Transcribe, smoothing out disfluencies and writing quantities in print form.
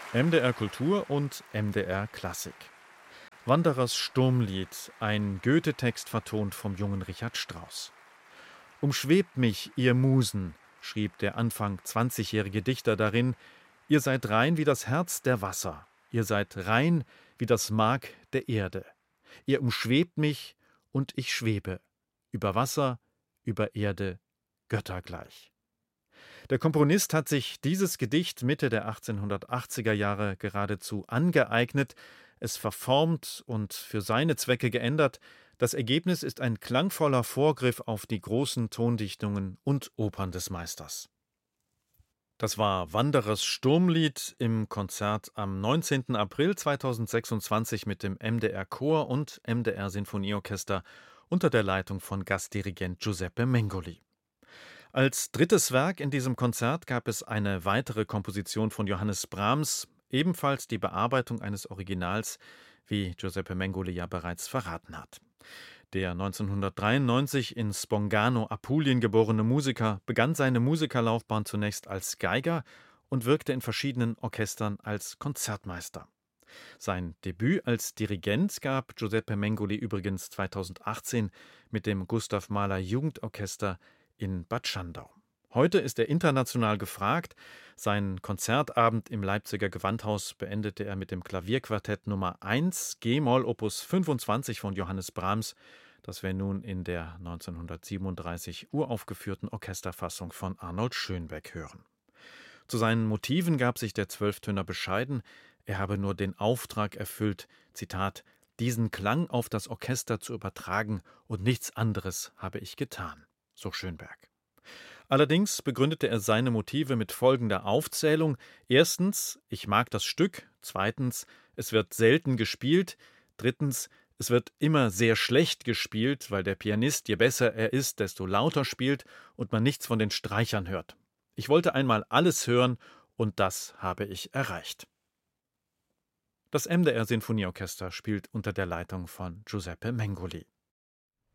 MDR Kultur und MDR Klassik. Wanderers Sturmlied, ein Goethe-Text vertont vom jungen Richard Strauss. Umschwebt mich, ihr Musen, schrieb der Anfang 20-jährige Dichter darin, ihr seid rein wie das Herz der Wasser, ihr seid rein wie das Mark der Erde. Ihr umschwebt mich und ich schwebe, über Wasser, über Erde, göttergleich. Der Komponist hat sich dieses Gedicht Mitte der 1880er Jahre geradezu angeeignet, es verformt und für seine Zwecke geändert. Das Ergebnis ist ein klangvoller Vorgriff auf die großen Tondichtungen und Opern des Meisters. Das war Wanderers Sturmlied im Konzert am 19. April 2026 mit dem MDR Chor und MDR Sinfonieorchester unter der Leitung von Gastdirigent Giuseppe Mengoli. Als drittes Werk in diesem Konzert gab es eine weitere Komposition von Johannes Brahms, ebenfalls die Bearbeitung eines Originals, wie Giuseppe Mengoli ja bereits verraten hat. Der 1993 in Spongano, Apulien geborene Musiker begann seine Musikerlaufbahn zunächst als Geiger und wirkte in verschiedenen Orchestern als Konzertmeister. Sein Debüt als Dirigent gab Giuseppe Mengoli übrigens 2018 mit dem Gustav Mahler Jugendorchester in Bad Schandau. Heute ist er international gefragt. Seinen Konzertabend im Leipziger Gewandhaus beendete er mit dem Klavierquartett Nummer 1 G-Moll Opus 25 von Johannes Brahms, das wir nun in der 1937 uraufgeführten Orchesterfassung von Arnold Schönbeck hören. Zu seinen Motiven gab sich der Zwölftöner bescheiden, er habe nur den Auftrag erfüllt, Zitat, diesen Klang auf das Orchester zu übertragen und nichts anderes habe ich getan, so Schönberg. Allerdings begründete er seine Motive mit folgender Aufzählung. Erstens, ich mag das Stück. Zweitens, es wird selten gespielt. Drittens, es wird immer sehr schlecht gespielt, weil der Pianist, je besser er ist, desto lauter spielt und man nichts von den Streichern hört. Ich wollte einmal alles hören und das habe ich erreicht. Das MDR Sinfonieorchester spielt unter der Leitung von Giuseppe Mengoli.